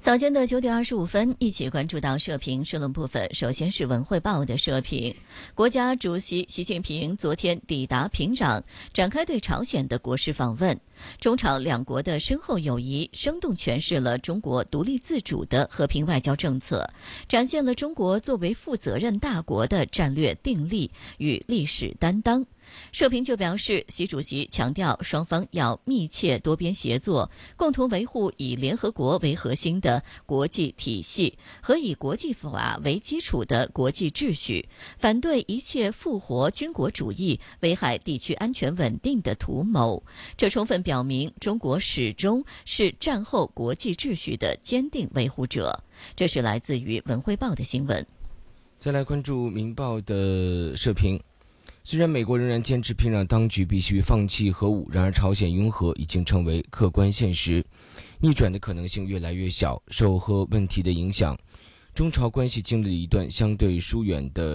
早间的9点25分，一起关注到社评社论部分。首先是文汇报的社评，国家主席习近平昨天抵达平壤，展开对朝鲜的国事访问。中朝两国的深厚友谊，生动诠释了中国独立自主的和平外交政策，展现了中国作为负责任大国的战略定力与历史担当。社评就表示，习主席强调双方要密切多边协作，共同维护以联合国为核心的国际体系和以国际法为基础的国际秩序，反对一切复活军国主义、危害地区安全稳定的图谋。这充分表明中国始终是战后国际秩序的坚定维护者。这是来自于文汇报的新闻。 再来关注明报的社评。虽然美国仍然坚持平壤当局必须放弃核武，然而朝鲜拥核已经成为客观现实，逆转的可能性越来越小。受核问题的影响，中朝关系经历了一段相对疏远的